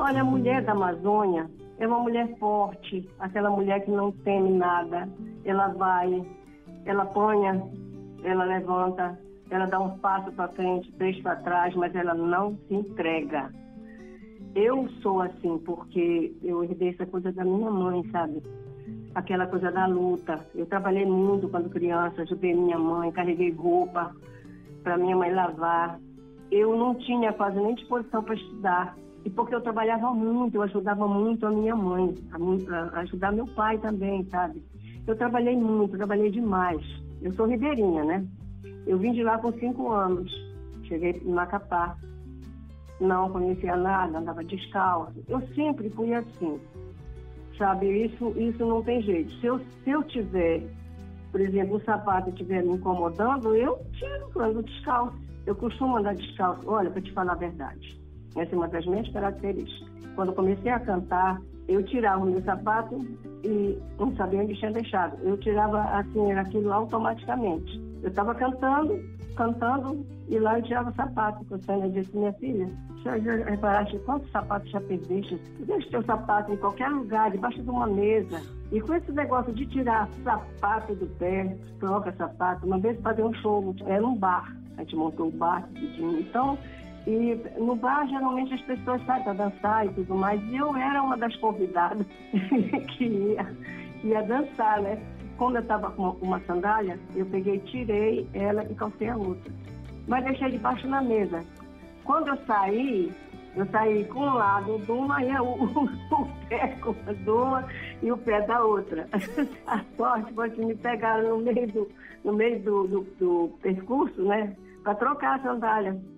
Olha, a mulher da Amazônia é uma mulher forte, aquela mulher que não teme nada. Ela vai, ela apanha, ela levanta, ela dá um passo para frente, 3 para trás, mas ela não se entrega. Eu sou assim porque eu herdei essa coisa da minha mãe, sabe? Aquela coisa da luta. Eu trabalhei muito quando criança, ajudei minha mãe, carreguei roupa para minha mãe lavar. Eu não tinha quase nem disposição para estudar. E porque eu trabalhava muito, eu ajudava muito a minha mãe, a ajudar meu pai também, sabe? Eu trabalhei muito, trabalhei demais. Eu sou ribeirinha, né? Eu vim de lá com 5 anos. Cheguei em Macapá. Não conhecia nada, andava descalço. Eu sempre fui assim. Sabe, isso não tem jeito. Se eu tiver, por exemplo, o sapato estiver me incomodando, eu tiro, ando descalço. Eu costumo andar descalço. Olha, para te falar a verdade, essa é uma das minhas características. Quando eu comecei a cantar, eu tirava o meu sapato e não sabia onde tinha deixado. Eu tirava assim, era aquilo automaticamente. Eu estava cantando, e lá eu tirava o sapato. A Sônia disse, minha filha, já reparaste quantos sapatos já perdeste? Deixa o teu sapato em qualquer lugar, debaixo de uma mesa. E com esse negócio de tirar sapato do pé, troca sapato, uma vez fazer um show, era um bar. A gente montou um bar, então, e no bar geralmente as pessoas saem para dançar e tudo mais. E eu era uma das convidadas que ia dançar, né? Quando eu estava com uma sandália, eu peguei, tirei ela e calcei a outra. Mas deixei debaixo na mesa. Quando eu saí com um lado de uma e o pé com de uma e o pé da outra. A sorte foi que me pegaram no meio do percurso, né? Para trocar a sandália.